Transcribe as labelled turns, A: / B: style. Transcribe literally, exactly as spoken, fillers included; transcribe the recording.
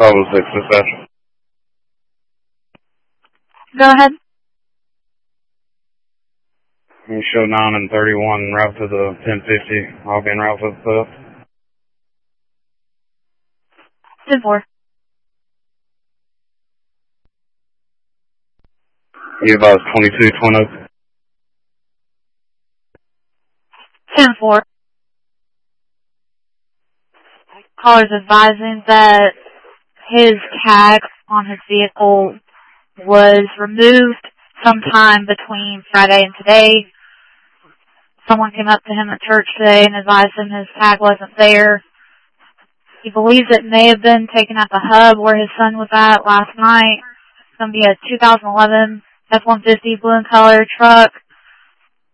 A: oh six dispatch.
B: Go ahead.
A: You show nine and thirty-one route to the ten fifty. I'll be en route for the theft.
B: ten four.
A: You advise twenty-two Twin Oaks.
B: ten four. Caller's advising that his tag on his vehicle was removed sometime between Friday and today. Someone came up to him at church today and advised him his tag wasn't there. He believes it may have been taken at the hub where his son was at last night. It's going to be a two thousand eleven F one fifty blue and color truck.